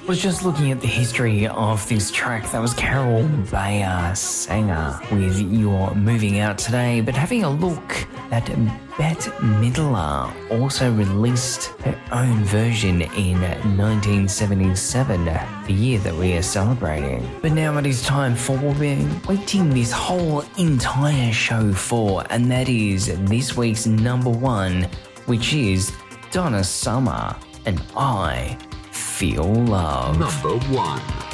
Was just looking at the history of this track. That was Carol Bayer Sanger with You're Moving Out Today. But having a look at Bette Midler also released her own version in 1977, the year that we are celebrating. But now it is time for what we've been waiting this whole entire show for, and that is this week's number one, which is Donna Summer and I Feel Love. Number one.